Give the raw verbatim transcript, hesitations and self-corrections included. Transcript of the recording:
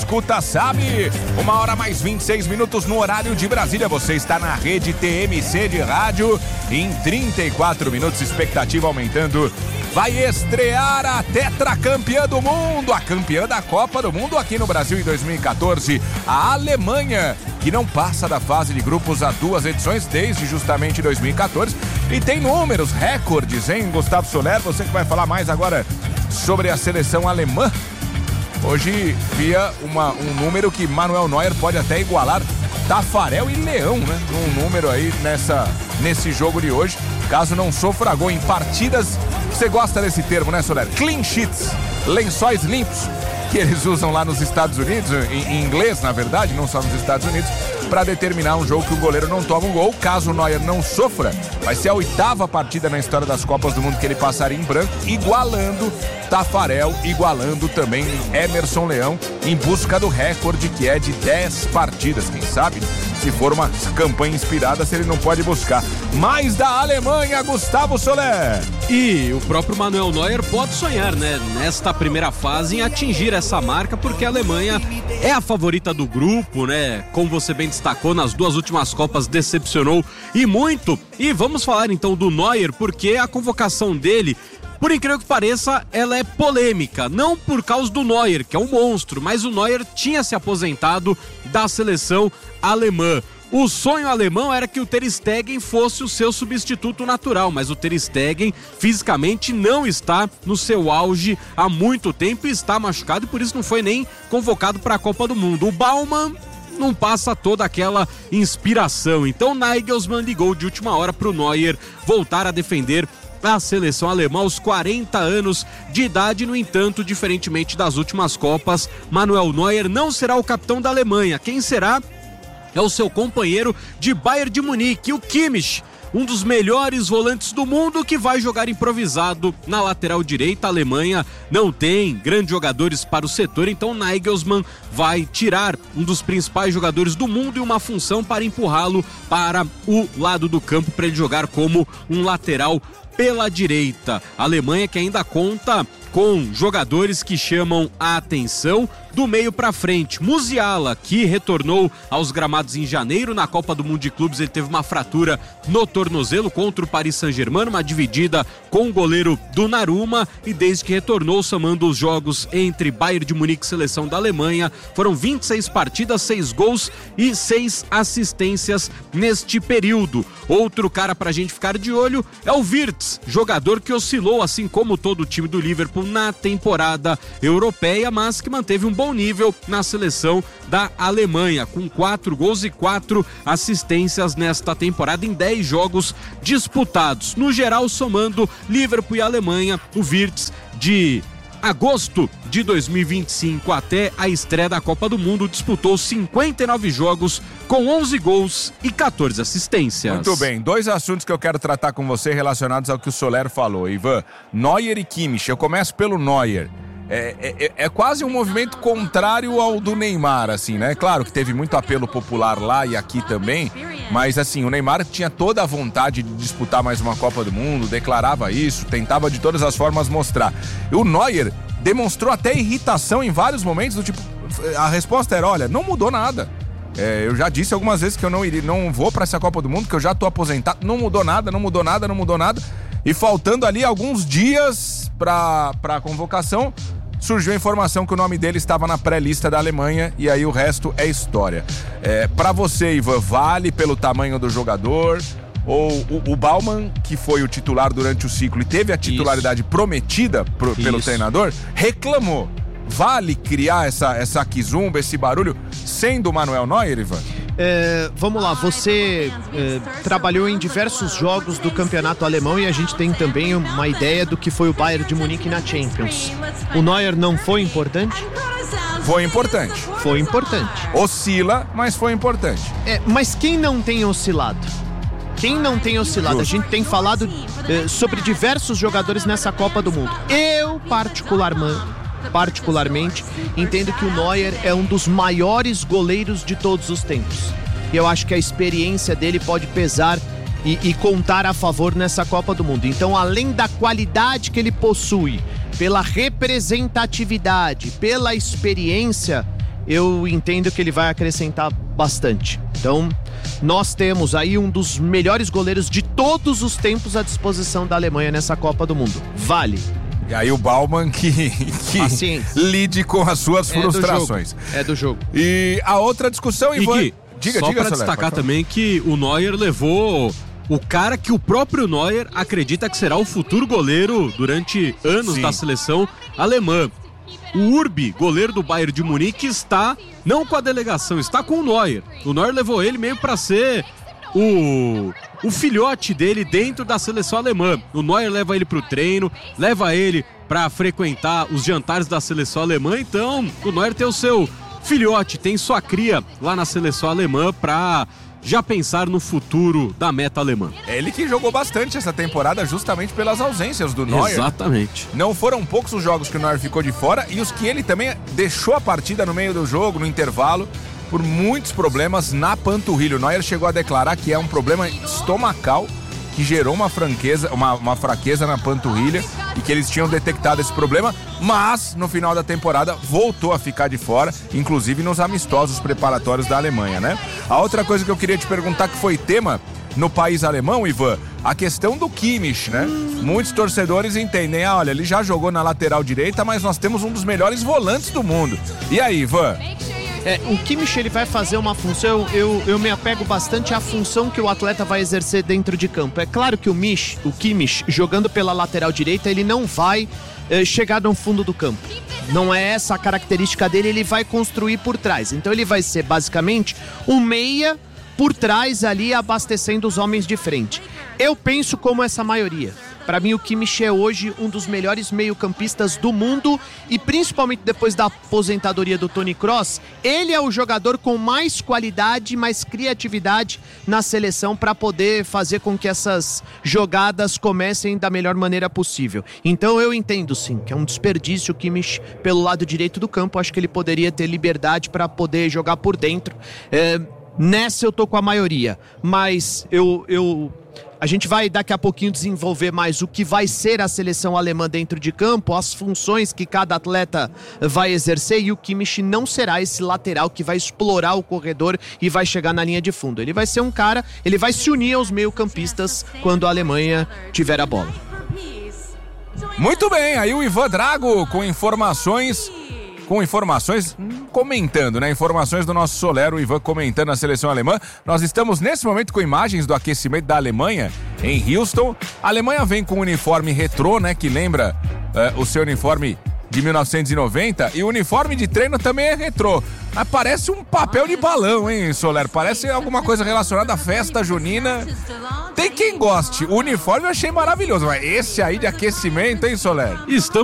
escuta sabe. Uma hora mais vinte e seis minutos no horário de Brasília. Você está na rede T M C de rádio. Em trinta e quatro minutos, expectativa aumentando. Vai estrear a tetracampeã do mundo, a campeã da Copa do Mundo aqui no Brasil em dois mil e quatorze, a Alemanha, que não passa da fase de grupos há duas edições desde justamente dois mil e quatorze. E tem números, recordes, hein, Gustavo Soler? Você que vai falar mais agora sobre a seleção alemã. Hoje via uma, um número que Manuel Neuer pode até igualar Tafarel e Leão, né? Um número aí nessa, nesse jogo de hoje. Caso não sofra gol em partidas, você gosta desse termo, né, Soler? Clean sheets, lençóis limpos, que eles usam lá nos Estados Unidos, em, em inglês, na verdade, não só nos Estados Unidos, para determinar um jogo que o goleiro não toma um gol. Caso o Neuer não sofra, vai ser a oitava partida na história das Copas do Mundo que ele passaria em branco, igualando Tafarel, igualando também Emerson Leão, em busca do recorde que é de dez partidas. Quem sabe, se for uma campanha inspirada, se ele não pode buscar. Mais da Alemanha, Gustavo Soler. E o próprio Manuel Neuer pode sonhar, né, nesta primeira fase, em atingir essa marca, porque a Alemanha é a favorita do grupo, né? Como você bem destacou, nas duas últimas Copas decepcionou e muito. E vamos falar então do Neuer, porque a convocação dele, por incrível que pareça, ela é polêmica. Não por causa do Neuer, que é um monstro, mas o Neuer tinha se aposentado da seleção alemã. O sonho alemão era que o Ter Stegen fosse o seu substituto natural, mas o Ter Stegen fisicamente não está no seu auge há muito tempo e está machucado e por isso não foi nem convocado para a Copa do Mundo. O Baumann não passa toda aquela inspiração, então Nagelsmann ligou de última hora para o Neuer voltar a defender a seleção alemã aos quarenta anos de idade. No entanto, diferentemente das últimas Copas, Manuel Neuer não será o capitão da Alemanha. Quem será? É o seu companheiro de Bayern de Munique, o Kimmich, um dos melhores volantes do mundo, que vai jogar improvisado na lateral direita. A Alemanha não tem grandes jogadores para o setor, então Nagelsmann vai tirar um dos principais jogadores do mundo e uma função para empurrá-lo para o lado do campo para ele jogar como um lateral pela direita. A Alemanha que ainda conta com jogadores que chamam a atenção do meio para frente. Musiala, que retornou aos gramados em janeiro na Copa do Mundo de Clubes, ele teve uma fratura no tornozelo contra o Paris Saint-Germain, uma dividida com o goleiro Donnarumma, e desde que retornou, somando os jogos entre Bayern de Munique e seleção da Alemanha, foram vinte e seis partidas, seis gols e seis assistências neste período. Outro cara pra gente ficar de olho é o Wirtz, jogador que oscilou, assim como todo o time do Liverpool, na temporada europeia, mas que manteve um bom nível na seleção da Alemanha, com quatro gols e quatro assistências nesta temporada em dez jogos disputados. No geral, somando Liverpool e Alemanha, o Wirtz de agosto de dois mil e vinte e cinco até a estreia da Copa do Mundo disputou cinquenta e nove jogos com onze gols e quatorze assistências. Muito bem, dois assuntos que eu quero tratar com você relacionados ao que o Soler falou, Ivan. Neuer e Kimmich. Eu começo pelo Neuer. É, é, é quase um movimento contrário ao do Neymar, assim, né? Claro que teve muito apelo popular lá e aqui também, mas assim, o Neymar tinha toda a vontade de disputar mais uma Copa do Mundo, declarava isso, tentava de todas as formas mostrar. E o Neuer demonstrou até irritação em vários momentos, do tipo, a resposta era, olha, não mudou nada. É, eu já disse algumas vezes que eu não, iria, não vou pra essa Copa do Mundo, que eu já tô aposentado, não mudou nada, não mudou nada, não mudou nada. E faltando ali alguns dias pra, pra convocação, surgiu a informação que o nome dele estava na pré-lista da Alemanha, e aí o resto é história. É, pra você, Ivan, vale pelo tamanho do jogador? Ou o, o Baumann, que foi o titular durante o ciclo e teve a titularidade Isso. prometida pro, pelo Isso. treinador, reclamou. Vale criar essa, essa quizumba, esse barulho, sendo o Manuel Neuer, Ivan? É, vamos lá, você é, trabalhou em diversos jogos do campeonato alemão e a gente tem também uma ideia do que foi o Bayern de Munique na Champions. O Neuer não foi importante? Foi importante. Foi importante. Oscila, mas foi importante. É, mas quem não tem oscilado? Quem não tem oscilado? Justo. A gente tem falado é, sobre diversos jogadores nessa Copa do Mundo. Eu, particularmente... particularmente, entendo que o Neuer é um dos maiores goleiros de todos os tempos. E eu acho que a experiência dele pode pesar e, e contar a favor nessa Copa do Mundo. Então, além da qualidade que ele possui, pela representatividade, pela experiência, eu entendo que ele vai acrescentar bastante. Então, nós temos aí um dos melhores goleiros de todos os tempos à disposição da Alemanha nessa Copa do Mundo. Vale. E aí o Baumann que, que lide com as suas é frustrações. Do jogo. É do jogo. E a outra discussão, Ivan... E diga, só diga, para destacar também que o Neuer levou o cara que o próprio Neuer acredita que será o futuro goleiro durante anos Sim. da seleção alemã. O Urbi, goleiro do Bayern de Munique, está não com a delegação, está com o Neuer. O Neuer levou ele meio para ser o, o filhote dele dentro da seleção alemã. O Neuer leva ele pro treino, leva ele para frequentar os jantares da seleção alemã. Então, o Neuer tem o seu filhote, tem sua cria lá na seleção alemã para já pensar no futuro da meta alemã. É ele que jogou bastante essa temporada justamente pelas ausências do Neuer. Exatamente. Não foram poucos os jogos que o Neuer ficou de fora e os que ele também deixou a partida no meio do jogo, no intervalo, por muitos problemas na panturrilha. O Neuer chegou a declarar que é um problema estomacal que gerou uma, franqueza, uma, uma fraqueza na panturrilha e que eles tinham detectado esse problema, mas no final da temporada voltou a ficar de fora, inclusive nos amistosos preparatórios da Alemanha, né? A outra coisa que eu queria te perguntar, que foi tema no país alemão, Ivan, a questão do Kimmich, né? Muitos torcedores entendem, ah, olha, ele já jogou na lateral direita, mas nós temos um dos melhores volantes do mundo. E aí, Ivan? É, o Kimmich, ele vai fazer uma função, eu, eu me apego bastante à função que o atleta vai exercer dentro de campo. É claro que o, Mich, o Kimmich, jogando pela lateral direita, ele não vai eh, chegar no fundo do campo. Não é essa a característica dele, ele vai construir por trás. Então ele vai ser basicamente um meia por trás ali, abastecendo os homens de frente. Eu penso como essa maioria. Para mim, o Kimmich é hoje um dos melhores meio-campistas do mundo e principalmente depois da aposentadoria do Toni Kroos, ele é o jogador com mais qualidade, mais criatividade na seleção para poder fazer com que essas jogadas comecem da melhor maneira possível. Então eu entendo sim que é um desperdício o Kimmich pelo lado direito do campo. Acho que ele poderia ter liberdade para poder jogar por dentro. É, nessa eu tô com a maioria, mas eu... eu A gente vai daqui a pouquinho desenvolver mais o que vai ser a seleção alemã dentro de campo, as funções que cada atleta vai exercer, e o Kimmich não será esse lateral que vai explorar o corredor e vai chegar na linha de fundo. Ele vai ser um cara, ele vai se unir aos meio-campistas quando a Alemanha tiver a bola. Muito bem, aí o Ivan Drago com informações... com informações, comentando, né? Informações do nosso Solero, o Ivan comentando a seleção alemã. Nós estamos nesse momento com imagens do aquecimento da Alemanha em Houston. A Alemanha vem com um uniforme retrô, né? Que lembra uh, o seu uniforme de mil novecentos e noventa, e o uniforme de treino também é retrô. Mas parece um papel de balão, hein, Solero? Parece alguma coisa relacionada à festa junina. Tem quem goste. O uniforme eu achei maravilhoso, mas esse aí de aquecimento, hein, Solero? Estamos